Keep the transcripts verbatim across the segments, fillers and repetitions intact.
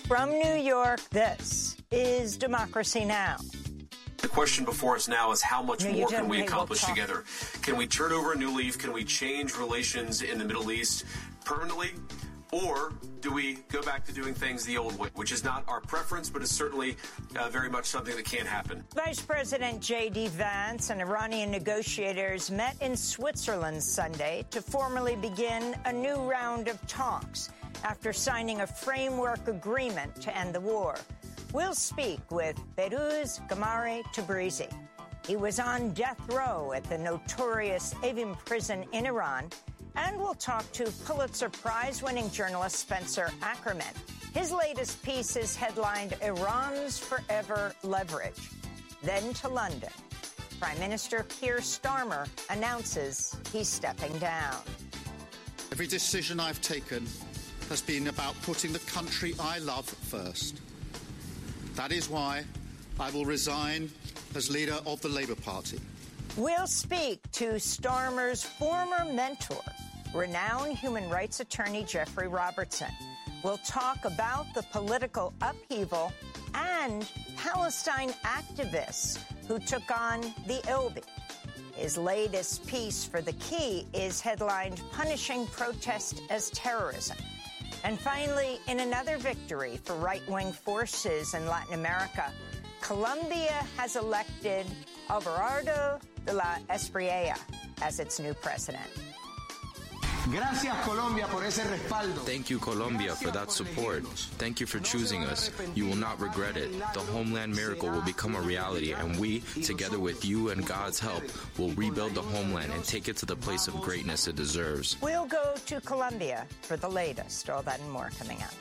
From New York, this is Democracy Now! The question before us now is how much no, more can we accomplish together? Can we turn over a new leaf? Can we change relations in the Middle East permanently? Or do we go back to doing things the old way, which is not our preference, but is certainly uh, very much something that can happen? Vice President J D Vance and Iranian negotiators met in Switzerland Sunday to formally begin a new round of talks after signing a framework agreement to end the war. We'll speak with Behrouz Gamari Tabrizi. He was on death row at the notorious Evin prison in Iran. And we'll talk to Pulitzer Prize-winning journalist Spencer Ackerman. His latest piece is headlined, Iran's Forever Leverage. Then to London. Prime Minister Keir Starmer announces he's stepping down. Every decision I've taken has been about putting the country I love first. That is why I will resign as leader of the Labour Party. We'll speak to Starmer's former mentor, renowned human rights attorney Jeffrey Robertson. We'll talk about the political upheaval and Palestine activists who took on the Elbe. His latest piece for The Key is headlined, Punishing Protest as Terrorism. And finally, in another victory for right-wing forces in Latin America, Colombia has elected Abelardo de la Espriella as its new president. Gracias, Colombia, por ese respaldo. Thank you, Colombia, for that support. Thank you for choosing us. You will not regret it. The homeland miracle will become a reality, and we, together with you and God's help, will rebuild the homeland and take it to the place of greatness it deserves. We'll go to Colombia for the latest. All that and more coming up.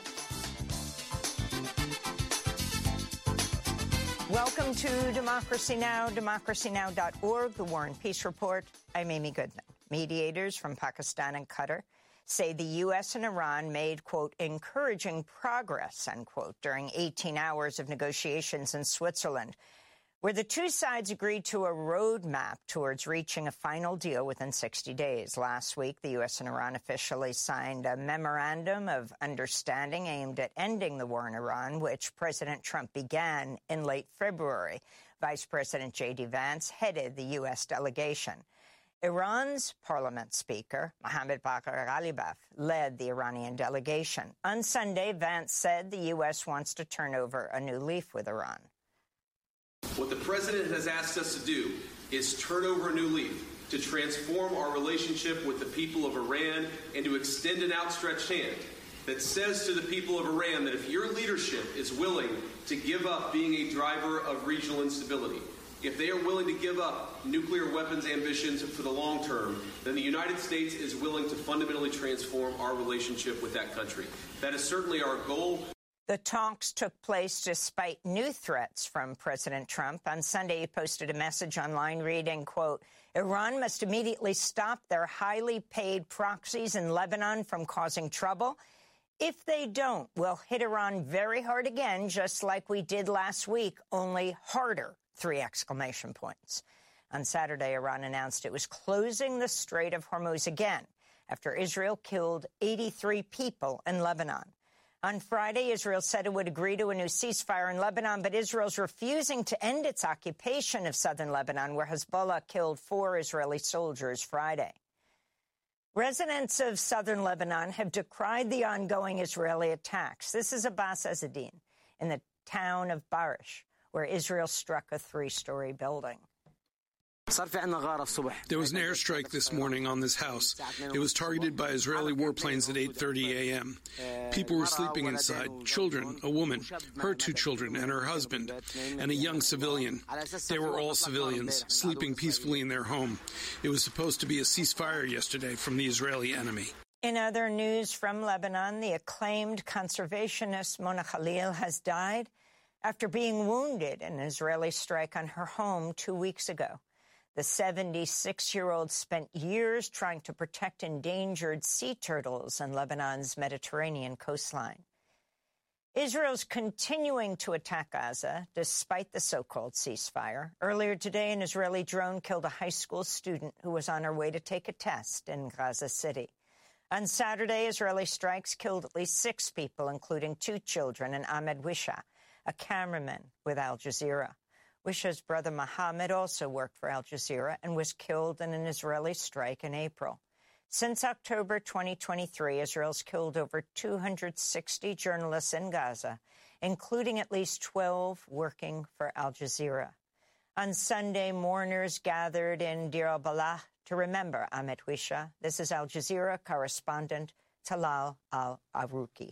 Welcome to Democracy Now!, democracy now dot org, the War and Peace Report. I'm Amy Goodman. Mediators from Pakistan and Qatar say the U S and Iran made, quote, encouraging progress, unquote, during eighteen hours of negotiations in Switzerland, where the two sides agreed to a roadmap towards reaching a final deal within sixty days. Last week, the U S and Iran officially signed a memorandum of understanding aimed at ending the war in Iran, which President Trump began in late February. Vice President J D Vance headed the U S delegation. Iran's parliament speaker, Mohammad Bagher Ghalibaf, led the Iranian delegation. On Sunday, Vance said the U S wants to turn over a new leaf with Iran. What the president has asked us to do is turn over a new leaf, to transform our relationship with the people of Iran and to extend an outstretched hand that says to the people of Iran that if your leadership is willing to give up being a driver of regional instability, if they are willing to give up nuclear weapons ambitions for the long term, then the United States is willing to fundamentally transform our relationship with that country. That is certainly our goal. The talks took place despite new threats from President Trump. On Sunday, he posted a message online reading, quote, Iran must immediately stop their highly paid proxies in Lebanon from causing trouble. If they don't, we'll hit Iran very hard again, just like we did last week, only harder. Three exclamation points. On Saturday, Iran announced it was closing the Strait of Hormuz again after Israel killed eighty-three people in Lebanon. On Friday, Israel said it would agree to a new ceasefire in Lebanon, but Israel's refusing to end its occupation of southern Lebanon, where Hezbollah killed four Israeli soldiers Friday. Residents of southern Lebanon have decried the ongoing Israeli attacks. This is Abbas Ezzedine in the town of Barish, where Israel struck a three-story building. There was an airstrike this morning on this house. It was targeted by Israeli warplanes at eight thirty a.m. People were sleeping inside, children, a woman, her two children, and her husband, and a young civilian. They were all civilians, sleeping peacefully in their home. It was supposed to be a ceasefire yesterday from the Israeli enemy. In other news from Lebanon, the acclaimed conservationist Mona Khalil has died after being wounded in an Israeli strike on her home two weeks ago. The seventy-six-year-old spent years trying to protect endangered sea turtles in Lebanon's Mediterranean coastline. Israel's continuing to attack Gaza despite the so-called ceasefire. Earlier today, an Israeli drone killed a high school student who was on her way to take a test in Gaza City. On Saturday, Israeli strikes killed at least six people, including two children, and Ahmed Wisha, a cameraman with Al Jazeera. Wisha's brother Mohammed also worked for Al Jazeera and was killed in an Israeli strike in April. Since October twenty twenty-three, Israel's killed over two hundred sixty journalists in Gaza, including at least twelve working for Al Jazeera. On Sunday, mourners gathered in Deir al-Balah to remember Ahmed Wisha. This is Al Jazeera correspondent Talal al-Arouki.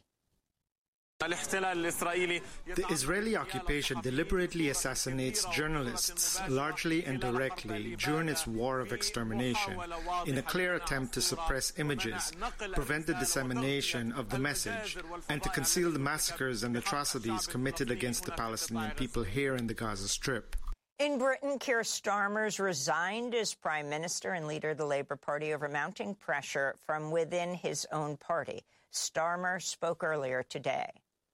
The Israeli occupation deliberately assassinates journalists, largely and directly, during its war of extermination, in a clear attempt to suppress images, prevent the dissemination of the message, and to conceal the massacres and atrocities committed against the Palestinian people here in the Gaza Strip. In Britain, Keir Starmer's resigned as Prime Minister and leader of the Labour Party over mounting pressure from within his own party. Starmer spoke earlier today.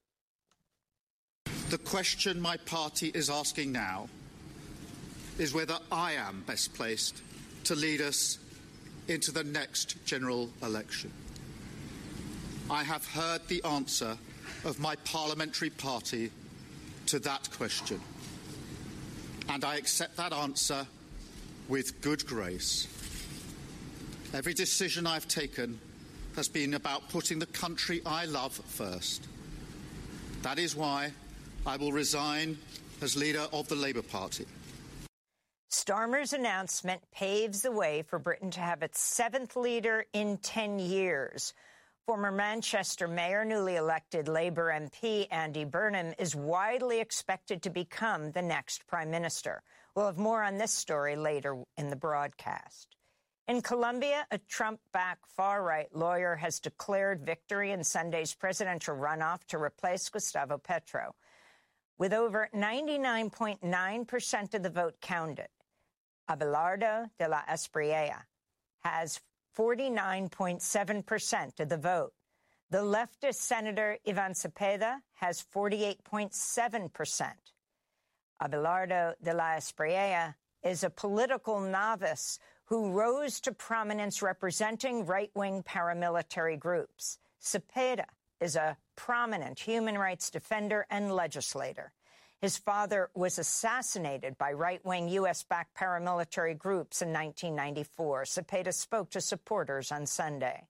The question my party is asking now is whether I am best placed to lead us into the next general election. I have heard the answer of my parliamentary party to that question, and I accept that answer with good grace. Every decision I've taken has been about putting the country I love first. That is why I will resign as leader of the Labour Party. Starmer's announcement paves the way for Britain to have its seventh leader in ten years. Former Manchester Mayor, newly elected Labour M P Andy Burnham is widely expected to become the next Prime Minister. We'll have more on this story later in the broadcast. In Colombia, a Trump-backed far-right lawyer has declared victory in Sunday's presidential runoff to replace Gustavo Petro. With over ninety-nine point nine percent of the vote counted, Abelardo de la Espriella has forty-nine point seven percent of the vote. The leftist Senator Ivan Cepeda has forty-eight point seven percent. Abelardo de la Espriella is a political novice who rose to prominence representing right-wing paramilitary groups. Cepeda is a prominent human rights defender and legislator. His father was assassinated by right-wing U S-backed paramilitary groups in nineteen ninety-four. Cepeda spoke to supporters on Sunday.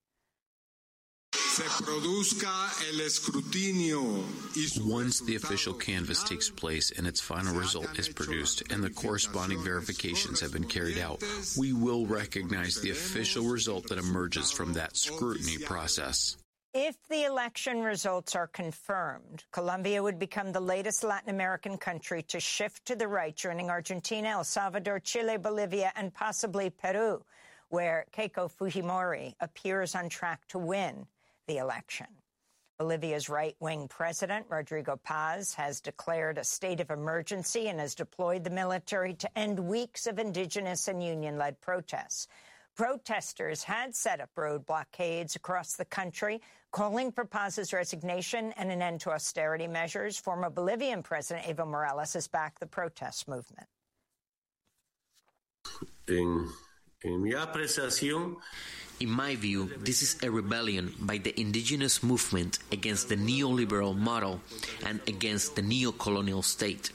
Once the official canvass takes place and its final result is produced and the corresponding verifications have been carried out, we will recognize the official result that emerges from that scrutiny process. If the election results are confirmed, Colombia would become the latest Latin American country to shift to the right, joining Argentina, El Salvador, Chile, Bolivia, and possibly Peru, where Keiko Fujimori appears on track to win the election. Bolivia's right-wing president, Rodrigo Paz, has declared a state of emergency and has deployed the military to end weeks of indigenous and union-led protests. Protesters had set up road blockades across the country, calling for Paz's resignation and an end to austerity measures. Former Bolivian President Evo Morales has backed the protest movement. En, en mi apreciación, In my view, this is a rebellion by the indigenous movement against the neoliberal model and against the neo-colonial state.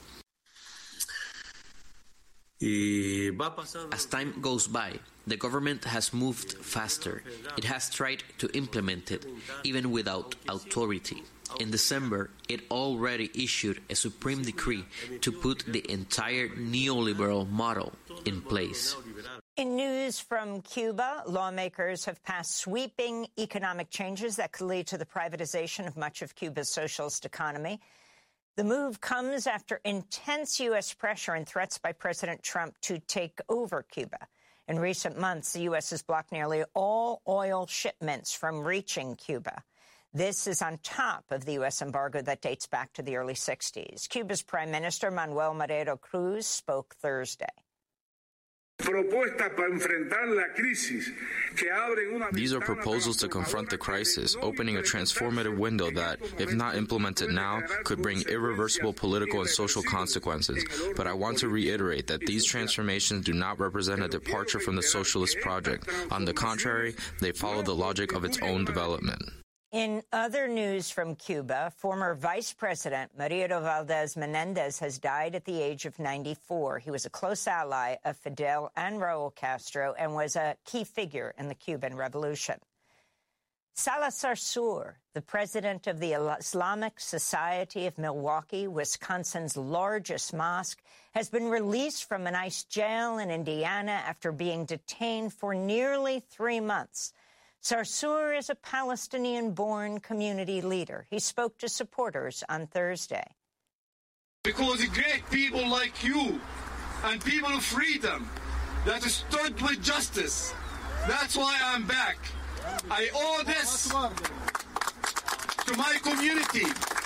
As time goes by, the government has moved faster. It has tried to implement it, even without authority. In December, it already issued a supreme decree to put the entire neoliberal model in place. In news from Cuba, lawmakers have passed sweeping economic changes that could lead to the privatization of much of Cuba's socialist economy. The move comes after intense U S pressure and threats by President Trump to take over Cuba. In recent months, the U S has blocked nearly all oil shipments from reaching Cuba. This is on top of the U S embargo that dates back to the early sixties. Cuba's Prime Minister Manuel Marrero Cruz spoke Thursday. These are proposals to confront the crisis, opening a transformative window that, if not implemented now, could bring irreversible political and social consequences. But I want to reiterate that these transformations do not represent a departure from the socialist project. On the contrary, they follow the logic of its own development. In other news from Cuba, former Vice President Mariano Valdez Menendez has died at the age of ninety-four. He was a close ally of Fidel and Raul Castro and was a key figure in the Cuban Revolution. Salazar Sur, the president of the Islamic Society of Milwaukee, Wisconsin's largest mosque, has been released from an ICE jail in Indiana after being detained for nearly three months. Sarsour is a Palestinian-born community leader. He spoke to supporters on Thursday. Because great people like you and people of freedom that stood with justice, that's why I'm back. I owe this to my community,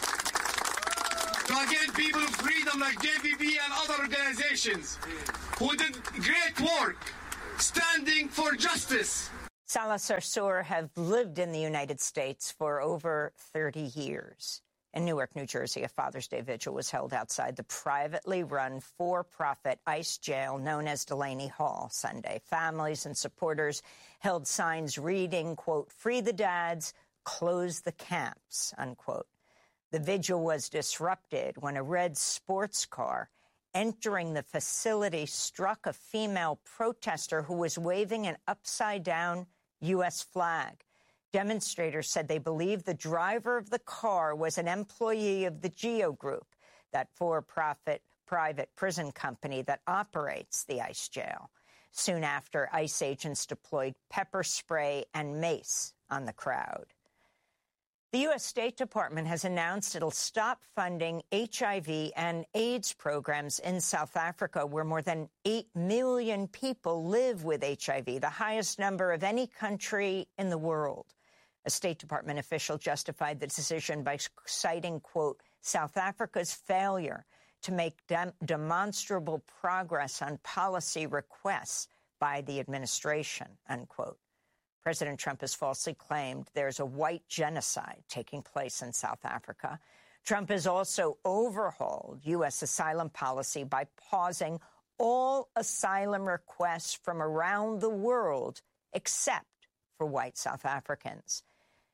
to again people of freedom like J V P and other organizations who did great work standing for justice. Salazar Sur have lived in the United States for over thirty years. In Newark, New Jersey, a Father's Day vigil was held outside the privately run for-profit ICE jail known as Delaney Hall Sunday. Families and supporters held signs reading, quote, "Free the dads, close the camps," unquote. The vigil was disrupted when a red sports car entering the facility struck a female protester who was waving an upside-down U S flag. Demonstrators said they believed the driver of the car was an employee of the GEO Group, that for-profit private prison company that operates the ICE jail. Soon after, ICE agents deployed pepper spray and mace on the crowd. The U S State Department has announced it'll stop funding H I V and AIDS programs in South Africa, where more than eight million people live with H I V, the highest number of any country in the world. A State Department official justified the decision by citing, quote, South Africa's failure to make dem- demonstrable progress on policy requests by the administration, unquote. President Trump has falsely claimed there's a white genocide taking place in South Africa. Trump has also overhauled U S asylum policy by pausing all asylum requests from around the world except for white South Africans.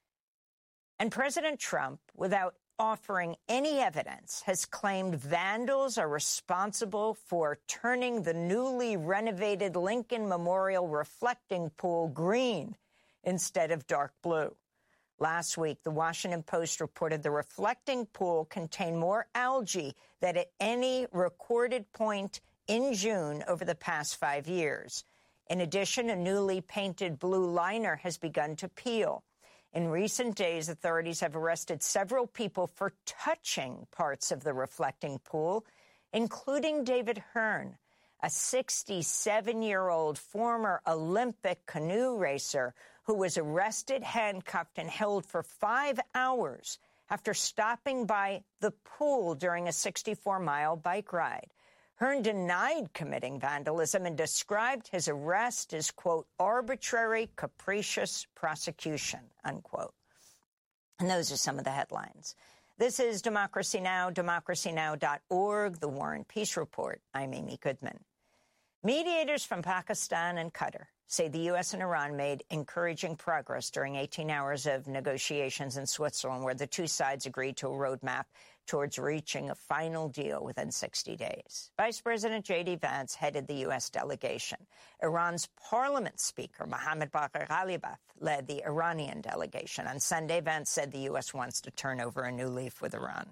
And President Trump, without offering any evidence, has claimed vandals are responsible for turning the newly renovated Lincoln Memorial reflecting pool green instead of dark blue. Last week, the Washington Post reported the reflecting pool contained more algae than at any recorded point in June over the past five years. In addition, a newly painted blue liner has begun to peel. In recent days, authorities have arrested several people for touching parts of the reflecting pool, including David Hearn, a sixty-seven-year-old former Olympic canoe racer who was arrested, handcuffed, and held for five hours after stopping by the pool during a sixty-four mile bike ride. Hearn denied committing vandalism and described his arrest as, quote, arbitrary, capricious prosecution, unquote. And those are some of the headlines. This is Democracy Now!, democracy now dot org, The War and Peace Report. I'm Amy Goodman. Mediators from Pakistan and Qatar say the U S and Iran made encouraging progress during eighteen hours of negotiations in Switzerland, where the two sides agreed to a roadmap towards reaching a final deal within sixty days. Vice President J D Vance headed the U S delegation. Iran's parliament speaker, Mohammad Bagher Ghalibaf, led the Iranian delegation. On Sunday, Vance said the U S wants to turn over a new leaf with Iran.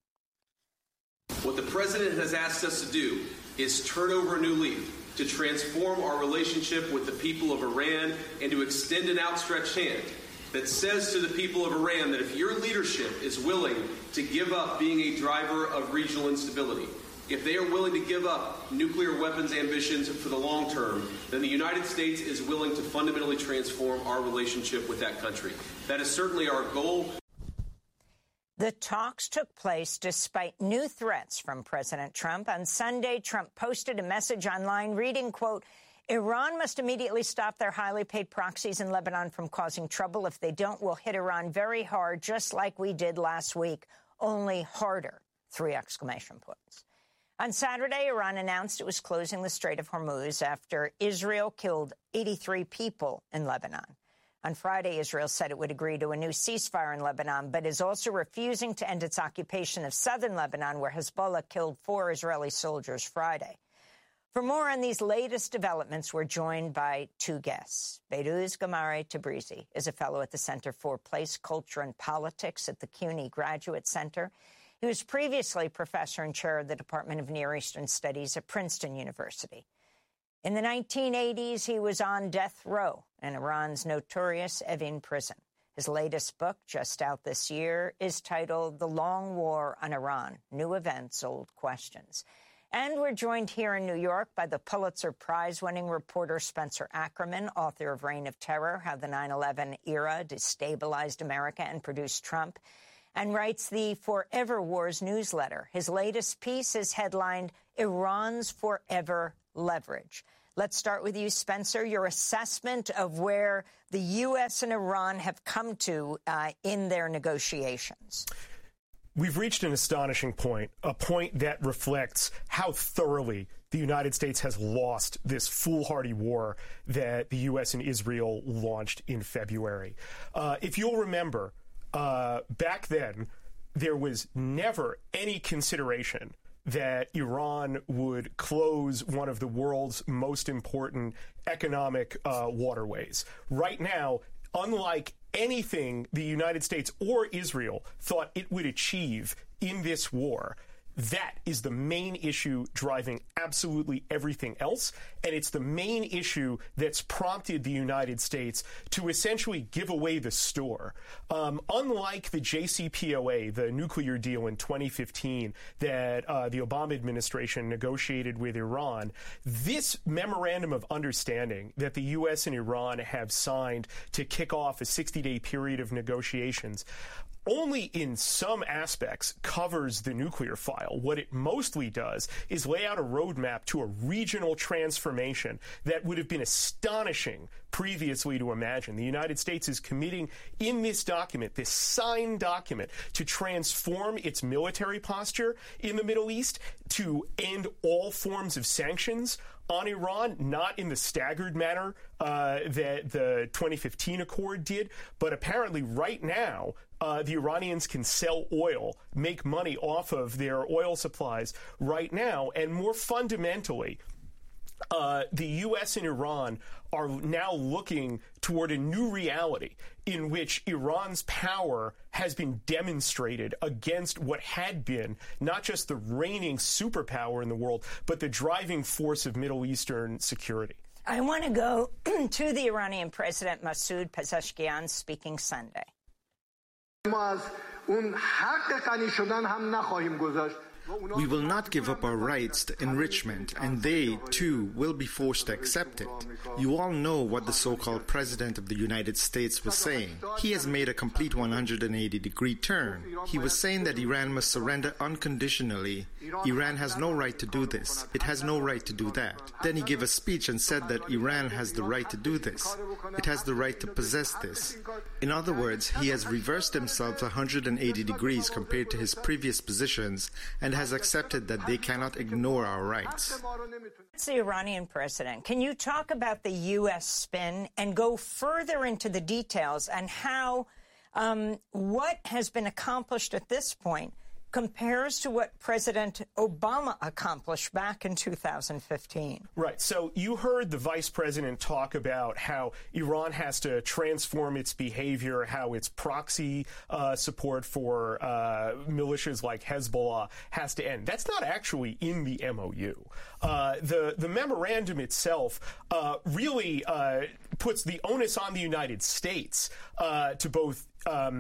What the president has asked us to do is turn over a new leaf, to transform our relationship with the people of Iran and to extend an outstretched hand that says to the people of Iran that if your leadership is willing to give up being a driver of regional instability, if they are willing to give up nuclear weapons ambitions for the long term, then the United States is willing to fundamentally transform our relationship with that country. That is certainly our goal. The talks took place despite new threats from President Trump. On Sunday, Trump posted a message online reading, quote, Iran must immediately stop their highly paid proxies in Lebanon from causing trouble. If they don't, we'll hit Iran very hard, just like we did last week, only harder. Three exclamation points. On Saturday, Iran announced it was closing the Strait of Hormuz after Israel killed eighty-three people in Lebanon. On Friday, Israel said it would agree to a new ceasefire in Lebanon, but is also refusing to end its occupation of southern Lebanon, where Hezbollah killed four Israeli soldiers Friday. For more on these latest developments, we're joined by two guests. Behrooz Gamare Tabrizi is a fellow at the Center for Place, Culture, and Politics at the CUNY Graduate Center. He was previously professor and chair of the Department of Near Eastern Studies at Princeton University. In the nineteen eighties, he was on death row in Iran's notorious Evin prison. His latest book, just out this year, is titled The Long War on Iran, New Events, Old Questions. And we're joined here in New York by the Pulitzer Prize-winning reporter Spencer Ackerman, author of Reign of Terror, How the nine eleven Era Destabilized America and Produced Trump, and writes the Forever Wars newsletter. His latest piece is headlined, Iran's Forever Leverage. Let's start with you, Spencer, your assessment of where the U S and Iran have come to uh, in their negotiations. We've reached an astonishing point, a point that reflects how thoroughly the United States has lost this foolhardy war that the U S and Israel launched in February. Uh, if you'll remember, uh, back then, there was never any consideration that Iran would close one of the world's most important economic uh, waterways. Right now, unlike anything the United States or Israel thought it would achieve in this war, that is the main issue driving absolutely everything else, and it's the main issue that's prompted the United States to essentially give away the store. Um, unlike the J C P O A, the nuclear deal in twenty fifteen that uh, the Obama administration negotiated with Iran, this memorandum of understanding that the U S and Iran have signed to kick off a sixty-day period of negotiations only in some aspects covers the nuclear file. What it mostly does is lay out a roadmap to a regional transformation that would have been astonishing previously to imagine. The United States is committing in this document, this signed document, to transform its military posture in the Middle East, to end all forms of sanctions on Iran, not in the staggered manner uh, that the twenty fifteen accord did, but apparently right now, Uh, the Iranians can sell oil, make money off of their oil supplies right now, and more fundamentally, uh, the U S and Iran are now looking toward a new reality in which Iran's power has been demonstrated against what had been not just the reigning superpower in the world, but the driving force of Middle Eastern security. I want to go to the Iranian President Masoud Pezeshkian speaking Sunday. We will not give up our rights to enrichment, and they, too, will be forced to accept it. You all know what the so-called President of the United States was saying. He has made a complete one hundred eighty degree turn. He was saying that Iran must surrender unconditionally. Iran has no right to do this. It has no right to do that. Then he gave a speech and said that Iran has the right to do this. It has the right to possess this. In other words, he has reversed himself one hundred eighty degrees compared to his previous positions and has accepted that they cannot ignore our rights. That's the Iranian president. Can you talk about the U S spin and go further into the details and how um, what has been accomplished at this point compares to what President Obama accomplished back in two thousand fifteen. Right. So you heard the vice president talk about how Iran has to transform its behavior, how its proxy uh, support for uh, militias like Hezbollah has to end. That's not actually in the M O U. Uh, the, the memorandum itself uh, really uh, puts the onus on the United States uh, to both um,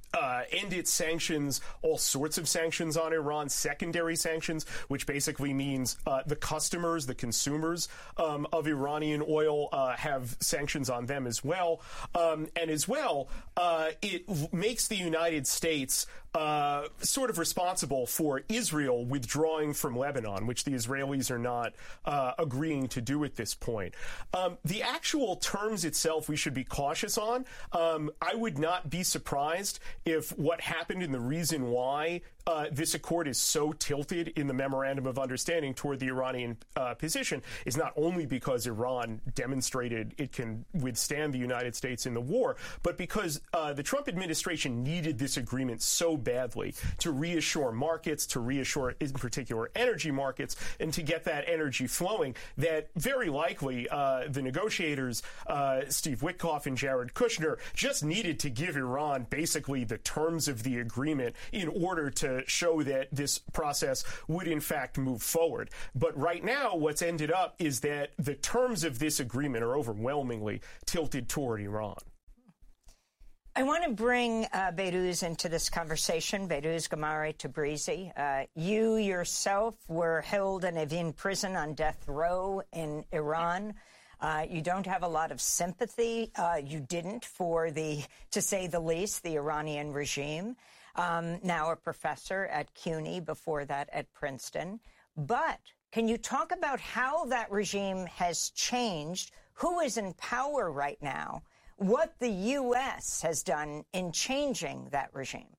uh, ended sanctions, all sorts of sanctions on Iran, secondary sanctions, which basically means uh, the customers, the consumers um, of Iranian oil uh, have sanctions on them as well. Um, and as well, uh, it makes the United States uh, sort of responsible for Israel withdrawing from Lebanon, which the Israelis are not uh, agreeing to do at this point. Um, the actual terms itself we should be cautious on. Um, I would not be surprised if what happened and the reason why uh, this accord is so tilted in the Memorandum of Understanding toward the Iranian uh, position is not only because Iran demonstrated it can withstand the United States in the war, but because uh, the Trump administration needed this agreement so badly to reassure markets, to reassure, in particular, energy markets, and to get that energy flowing, that very likely uh, the negotiators, uh, Steve Witkoff and Jared Kushner, just needed to give Iran basically the terms of the agreement in order to show that this process would in fact move forward. But right now, what's ended up is that the terms of this agreement are overwhelmingly tilted toward Iran. I want to bring uh, Behrooz into this conversation, Behrooz Gamari Tabrizi. Uh, you yourself were held in Evin prison on death row in Iran. Uh, you don't have a lot of sympathy. Uh, you didn't for the, to say the least, the Iranian regime. Um, now a professor at CUNY, before that at Princeton. But can you talk about how that regime has changed? Who is in power right now? What the U S has done in changing that regime?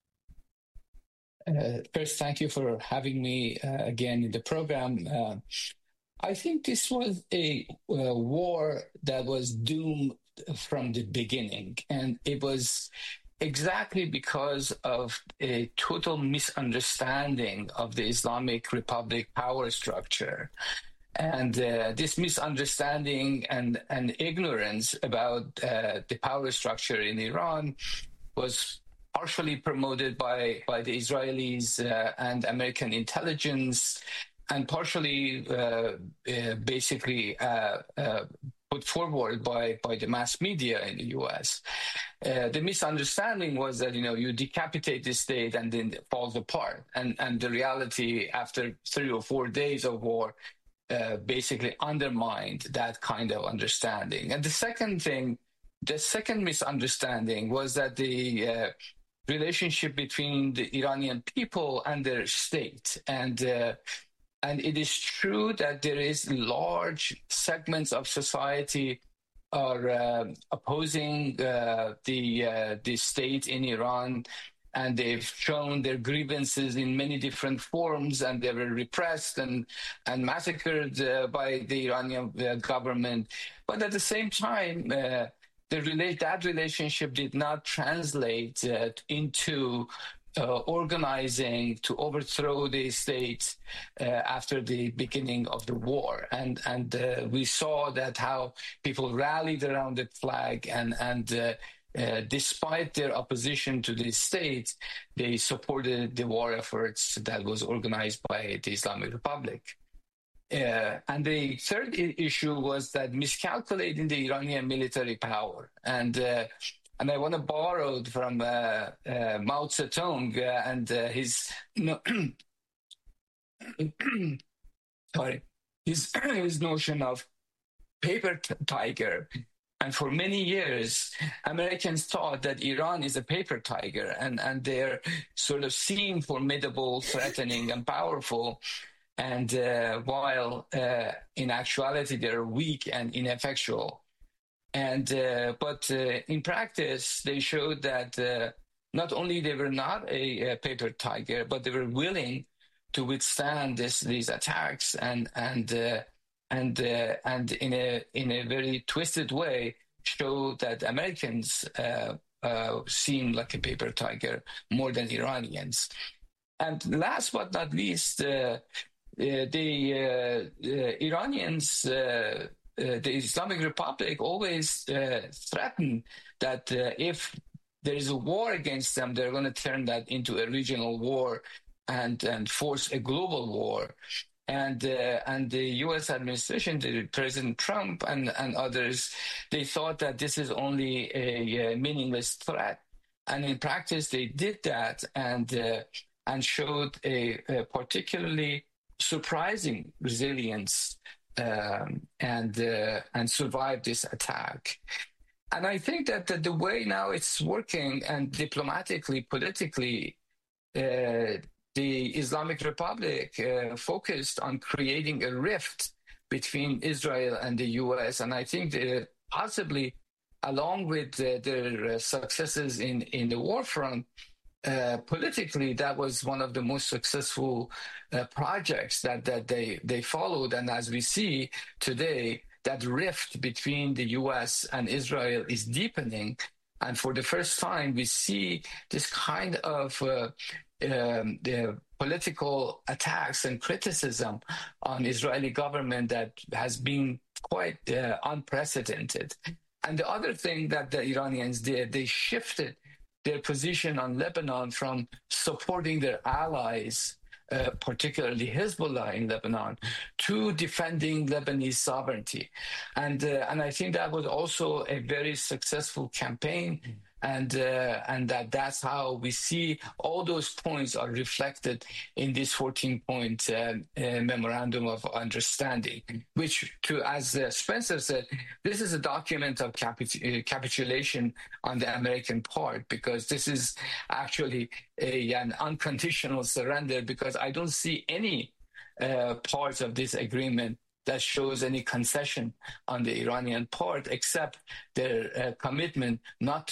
Uh, first, thank you for having me uh, again in the program. Uh, I think this was a, a war that was doomed from the beginning, and it was exactly because of a total misunderstanding of the Islamic Republic power structure. And uh, this misunderstanding and, and ignorance about uh, the power structure in Iran was partially promoted by, by the Israelis uh, and American intelligence, and partially uh, uh, basically uh, uh, put forward by, by the mass media in the U S. Uh, the misunderstanding was that, you know, you decapitate the state and then it falls apart. And, and the reality after three or four days of war uh, basically undermined that kind of understanding. And the second thing, the second misunderstanding was that the uh, relationship between the Iranian people and their state. And uh, And it is true that there is large segments of society are uh, opposing uh, the uh, the state in Iran, and they've shown their grievances in many different forms, and they were repressed and and massacred uh, by the Iranian uh, government. But at the same time, uh, the relate that relationship did not translate uh, into Uh, organizing to overthrow the state uh, after the beginning of the war. And and uh, we saw that how people rallied around the flag, and, and uh, uh, despite their opposition to the state, they supported the war efforts that was organized by the Islamic Republic. Uh, and the third I- issue was that miscalculating the Iranian military power. And uh, And I want to borrow from uh, uh, Mao Zedong uh, and uh, his, no, sorry, his his notion of paper t- tiger. And for many years, Americans thought that Iran is a paper tiger, and, and they're sort of seen formidable, threatening, and powerful. And uh, while uh, in actuality, they're weak and ineffectual. And uh, but uh, in practice, they showed that uh, not only they were not a, a paper tiger, but they were willing to withstand this, these attacks, and and uh, and uh, and in a in a very twisted way, show that Americans uh, uh, seem like a paper tiger more than Iranians. And last but not least, uh, uh, the uh, uh, Iranians. Uh, Uh, the Islamic Republic always uh, threatened that uh, if there is a war against them, they're going to turn that into a regional war and, and force a global war. And uh, and the U S administration, the President Trump and, and others, they thought that this is only a, a meaningless threat. And in practice, they did that and uh, and showed a, a particularly surprising resilience um, and uh, and survived this attack. And I think that the, the way now it's working, and diplomatically, politically, uh, the Islamic Republic uh, focused on creating a rift between Israel and the U S. And I think that possibly, along with uh, their uh, successes in, in the war front, uh, politically, that was one of the most successful uh, projects that, that they, they followed. And as we see today, that rift between the U S and Israel is deepening. And for the first time, we see this kind of uh, um, the political attacks and criticism on Israeli government that has been quite uh, unprecedented. And the other thing that the Iranians did, they shifted their position on Lebanon from supporting their allies, uh, particularly Hezbollah in Lebanon, to defending Lebanese sovereignty. And uh, and I think that was also a very successful campaign. And uh, and that that's how we see all those points are reflected in this fourteen-point uh, uh, memorandum of understanding, which, to as uh, Spencer said, this is a document of capitu- uh, capitulation on the American part, because this is actually a, an unconditional surrender, because I don't see any uh, parts of this agreement that shows any concession on the Iranian part, except their uh, commitment not to